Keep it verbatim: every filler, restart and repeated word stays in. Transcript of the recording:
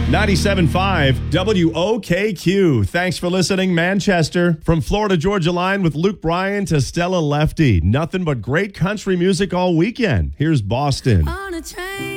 ninety-seven point five W O K Q. Thanks for listening, Manchester. From Florida Georgia Line with Luke Bryan to Stella Lefty. Nothing but great country music all weekend. Here's Boston. On a train.